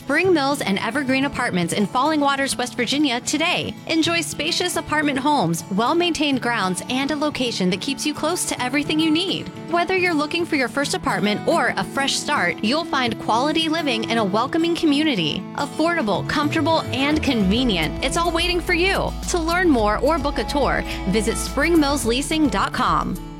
Spring Mills and Evergreen Apartments in Falling Waters, West Virginia today. Enjoy spacious apartment homes, well-maintained grounds, and a location that keeps you close to everything you need. Whether you're looking for your first apartment or a fresh start, you'll find quality living in a welcoming community. Affordable, comfortable, and convenient. It's all waiting for you. To learn more or book a tour, visit springmillsleasing.com.